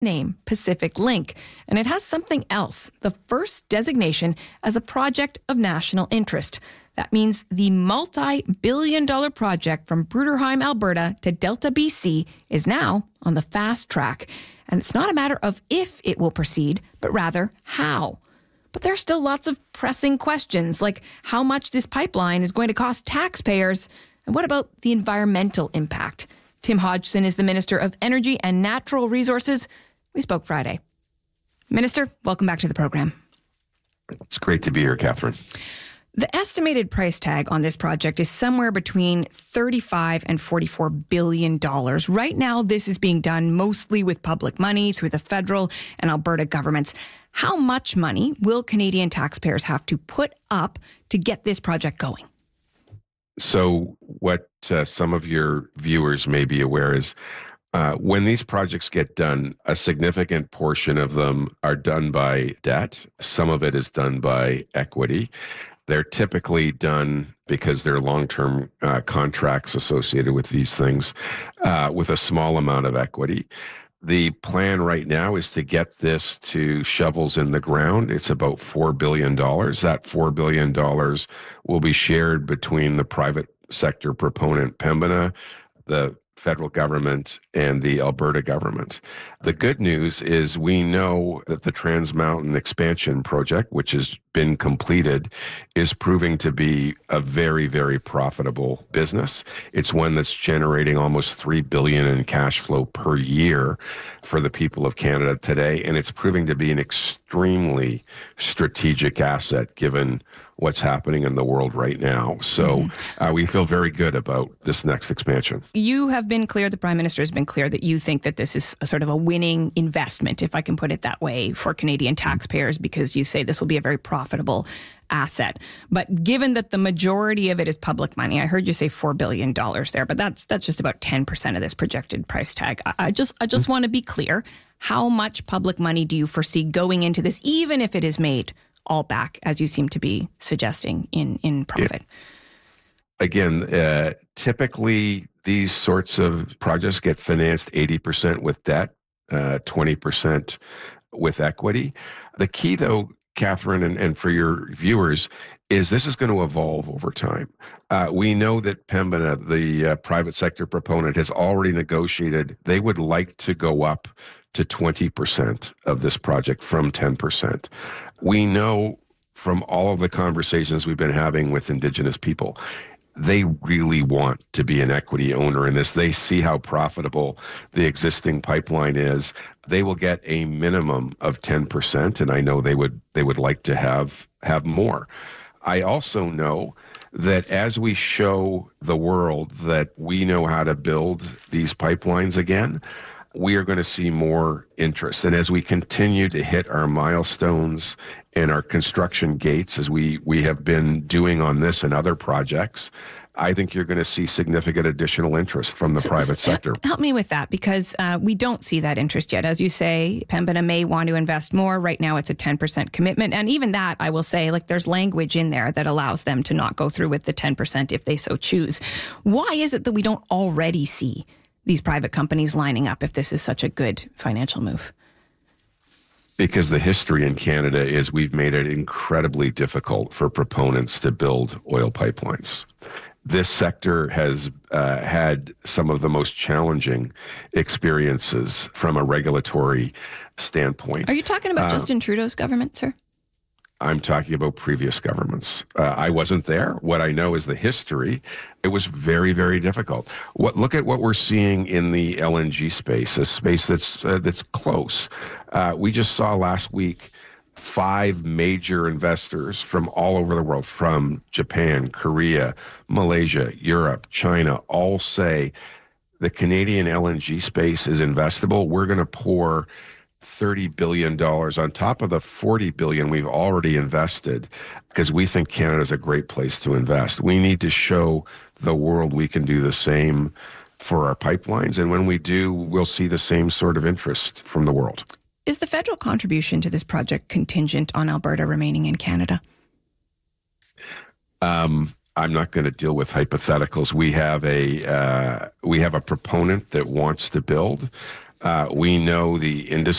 name Pacific Link, and it has something else, the first designation as a project of national interest. That means the multi-billion-dollar project from Bruderheim, Alberta to Delta, BC is now on the fast track. And it's not a matter of if it will proceed, but rather how. But there are still lots of pressing questions, like how much this pipeline is going to cost taxpayers, and what about the environmental impact? Tim Hodgson is the Minister of Energy and Natural Resources. We spoke Friday. Minister, welcome back to the program. It's great to be here, Catherine. The estimated price tag on this project is somewhere between $35 and $44 billion. Right now, this is being done mostly with public money through the federal and Alberta governments. How much money will Canadian taxpayers have to put up to get this project going? So what some of your viewers may be aware is when these projects get done, a significant portion of them are done by debt. Some of it is done by equity. They're typically done because they're long-term contracts associated with these things with a small amount of equity. The plan right now is to get this to shovels in the ground. It's about $4 billion. That $4 billion will be shared between the private sector proponent, Pembina, the federal government, and the Alberta government. The good news is we know that the Trans Mountain Expansion Project, which has been completed, is proving to be a very, very profitable business. It's one that's generating almost $3 billion in cash flow per year for the people of Canada today, and it's proving to be an extremely strategic asset given what's happening in the world right now. So we feel very good about this next expansion. You have been clear, the Prime Minister has been clear that you think that this is a sort of a winning investment, if I can put it that way, for Canadian taxpayers, because you say this will be a very profitable asset. But given that the majority of it is public money, I heard you say $4 billion there, but that's just about 10% of this projected price tag. I just want to be clear. How much public money do you foresee going into this, even if it is made all back, as you seem to be suggesting, in profit? Yeah. Again, typically these sorts of projects get financed 80% with debt, 20% with equity. The key, though, Catherine, and for your viewers, is this is going to evolve over time. We know that Pembina, the private sector proponent, has already negotiated. They would like to go up to 20% of this project from 10%. We know from all of the conversations we've been having with Indigenous people, they really want to be an equity owner in this. They see how profitable the existing pipeline is. They will get a minimum of 10%, and I know they would like to have more. I also know that as we show the world that we know how to build these pipelines again, we are going to see more interest. And as we continue to hit our milestones and our construction gates, as we have been doing on this and other projects, I think you're going to see significant additional interest from the private sector. Help me with that, because we don't see that interest yet. As you say, Pembina may want to invest more. Right now, it's a 10% commitment. And even that, I will say, there's language in there that allows them to not go through with the 10% if they so choose. Why is it that we don't already see these private companies lining up if this is such a good financial move? Because the history in Canada is we've made it incredibly difficult for proponents to build oil pipelines. This sector has had some of the most challenging experiences from a regulatory standpoint. Are you talking about Justin Trudeau's government, sir? I'm talking about previous governments. I wasn't there. What I know is the history. It was very, very difficult. Look at what we're seeing in the LNG space, a space that's close. We just saw last week 5 major investors from all over the world, from Japan, Korea, Malaysia, Europe, China, all say the Canadian LNG space is investable. We're going to pour $30 billion on top of the $40 billion we've already invested, because we think Canada is a great place to invest. We need to show the world we can do the same for our pipelines. And when we do, we'll see the same sort of interest from the world. Is the federal contribution to this project contingent on Alberta remaining in Canada? I'm not going to deal with hypotheticals. We have a proponent that wants to build. We know the industry